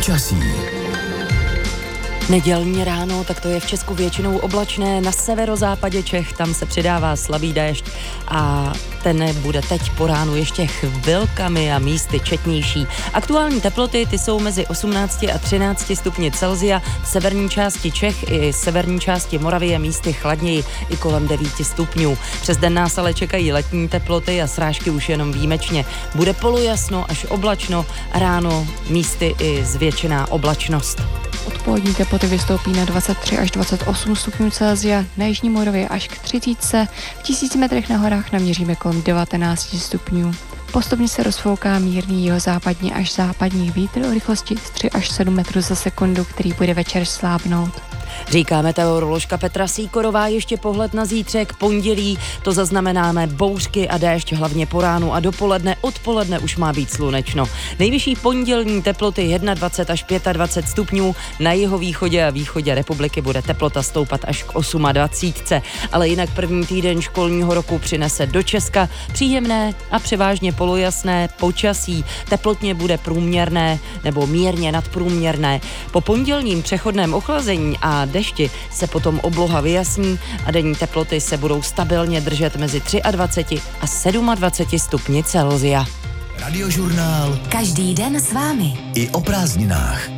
Počasí. Nedělní ráno, tak to je v Česku většinou oblačné, na severozápadě Čech, tam se přidává slabý déšť a ten bude teď po ránu ještě chvilkami a místy četnější. Aktuální teploty, ty jsou mezi 18 a 13 stupni Celsia, v severní části Čech i severní části Moravy je místy chladněji i kolem 9 stupňů. Přes den nás ale čekají letní teploty a srážky už jenom výjimečně. Bude polojasno až oblačno, ráno místy i zvětšená oblačnost. Odpolední teploty vystoupí na 23 až 28 stupňů Celsia, na jižní Moravě až k 30, v 1000 metrech na horách naměříme kolem 19 stupňů. Postupně se rozfouká mírný jihozápadní až západní vítr o rychlosti z 3 až 7 metrů za sekundu, který bude večer slábnout. Říká meteoroložka Petra Sýkorová. Ještě pohled na zítřek, pondělí, to zaznamenáme bouřky a déšť hlavně po ránu a dopoledne, odpoledne už má být slunečno. Nejvyšší pondělní teploty 21 až 25 stupňů, na jihovýchodě a východě republiky bude teplota stoupat až k 28, ale jinak první týden školního roku přinese do Česka příjemné a převážně polojasné počasí. Teplotně bude průměrné nebo mírně nadprůměrné. Po pondělním přechodném ochlazení a dešti se potom obloha vyjasní a denní teploty se budou stabilně držet mezi 23 a 27 stupni Celsia. Radiožurnál. Každý den s vámi. I o prázdninách.